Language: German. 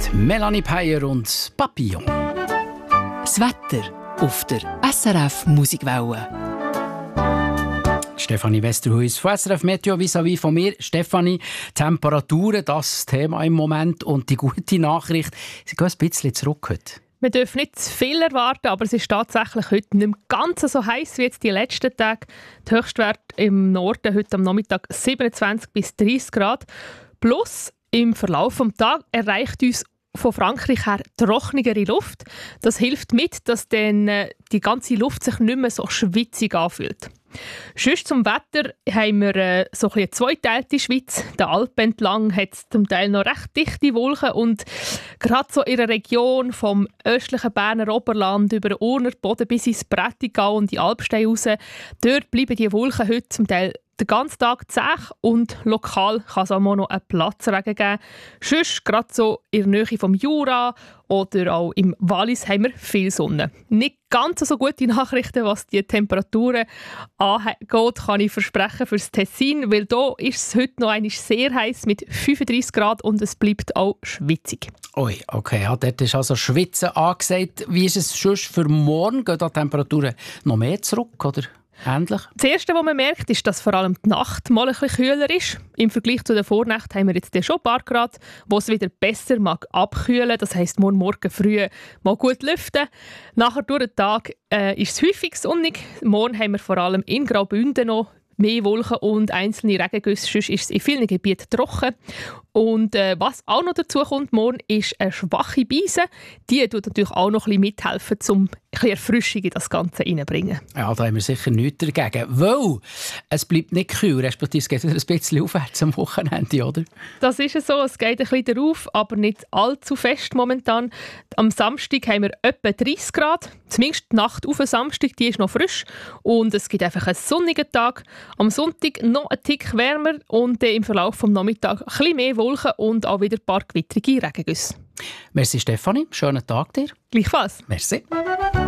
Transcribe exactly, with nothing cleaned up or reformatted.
Melanie Peyer und Papillon. Das Wetter auf der S R F Musikwelle. Stefanie Westerhuis von S R F Meteo vis-à-vis von mir. Stefanie, Temperaturen, das Thema im Moment. Und die gute Nachricht, sie gehen ein bisschen zurück heute. Wir dürfen nicht zu viel erwarten, aber es ist tatsächlich heute nicht mehr ganz so heiß wie jetzt die letzten Tage. Der Höchstwert im Norden heute am Nachmittag siebenundzwanzig bis dreißig Grad. Plus im Verlauf des Tages erreicht uns von Frankreich her trockenere Luft. Das hilft mit, dass dann äh, die ganze Luft sich nicht mehr so schwitzig anfühlt. Sonst zum Wetter haben wir äh, so eine zweiteilte Schweiz. Der Alpen entlang hat es zum Teil noch recht dichte Wolken und gerade so in der Region vom östlichen Berner Oberland über den Urner Boden bis ins Prättigau und die Alpsteine raus, dort bleiben die Wolken heute zum Teil den ganzen Tag zäh und lokal kann es auch mal noch einen Platzregen geben. Sonst, gerade so in der Nähe vom Jura oder auch im Wallis, haben wir viel Sonne. Nicht ganz so gute Nachrichten, was die Temperaturen angeht, kann ich versprechen für das Tessin, weil da ist es heute noch einmal sehr heiß mit fünfunddreißig Grad und es bleibt auch schwitzig. Ui, okay, ja, dort ist also Schwitzen angesagt. Wie ist es sonst für morgen? Gehen die Temperaturen noch mehr zurück, oder? Ähnlich? Das Erste, was man merkt, ist, dass vor allem die Nacht mal ein bisschen kühler ist. Im Vergleich zu der Vornacht haben wir jetzt schon ein paar Grad, wo es wieder besser mag abkühlen. Das heisst, morgen, morgen früh mal gut lüften. Nachher durch den Tag äh, ist es häufig sonnig. Morgen haben wir vor allem in Graubünden noch mehr Wolken und einzelne Regengüsse. Sonst ist es in vielen Gebieten trocken. Und äh, was auch noch dazu kommt morgen, ist eine schwache Beise. Die tut natürlich auch noch ein bisschen mithelfen, um ein bisschen Erfrischung in das Ganze reinzubringen. Ja, da haben wir sicher nichts dagegen. Weil es bleibt nicht kühl, respektive es geht wieder ein bisschen aufwärts am Wochenende, oder? Das ist es so, es geht ein bisschen darauf, aber nicht allzu fest momentan. Am Samstag haben wir etwa dreißig Grad. Zumindest die Nacht auf den Samstag, die ist noch frisch. Und es gibt einfach einen sonnigen Tag. Am Sonntag noch ein Tick wärmer und im Verlauf des Nachmittags ein bisschen mehr Wolken und auch wieder ein paar gewittrige Regengüsse. Merci Stefanie, schönen Tag dir. Gleichfalls. Merci.